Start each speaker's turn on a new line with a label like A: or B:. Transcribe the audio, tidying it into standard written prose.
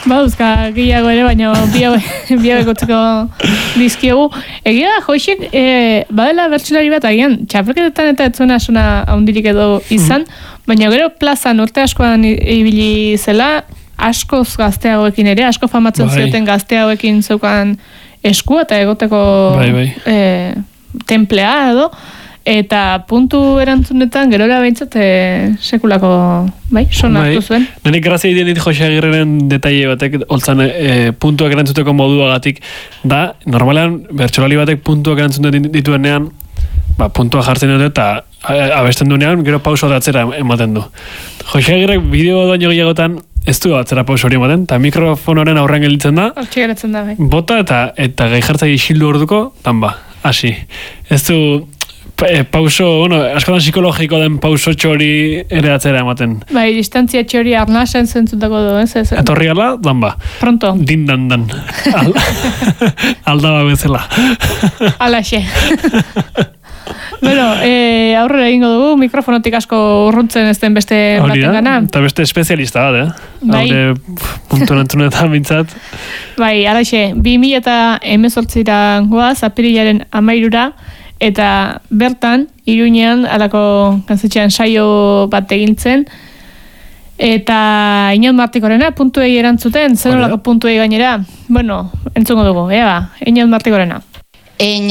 A: Bauzka gehiago ere, baina biabekotzeko dizkiegu. Egia, Joixek, badela bertsolari bat agian, txapelketetan eta etzuna asuna haundirik edo izan, baina gero plazan urte askoan ibili zela, askoz gazteagoekin ere, asko famatzen zioten gazteagoekin zeukan esku eta egoteko templea edo, eta puntu erantzunetan gerora behintzat sekulako, sonartu zuen.
B: Nenek grazia idien dit Joxe Agirreren detaile batek, holtzan puntuak erantzuteko moduagatik da, normalean bertsolari batek puntuak erantzuten dituenean, puntua jartzen dut eta abesten duenean, gero pauso da atzera ematen du. Joxe Agirrek bideo baino gehiagotan ez du atzera pauso hori ematen, eta mikrofonoren aurrean gelditzen da, bota eta gai jartzai isildu orduko, hasi. Ez du pauso, askotan psikologiko den pauso txori ere atzera ematen.
A: Distantzia txori arnasen zentzutako du, ez?
B: Etorri ala,
A: Pronto.
B: Din dan. Aldaba bezala.
A: Alaxe. Bueno, aurrera egingo dugu, mikrofonotik asko urruntzen ez den beste baten gana.
B: Eta beste espezialista bat, Haure puntu nantzunetan bintzat.
A: Alaxe, 2018 goaz, apirilaren 13 eta bertan, Iruñean, alako gaztetxean saio bat egintzen, eta Iñaut Martikorena puntuei erantzuten, zer nolako puntuei gainera? Bueno, entzungo dugu, Iñaut Martikorena.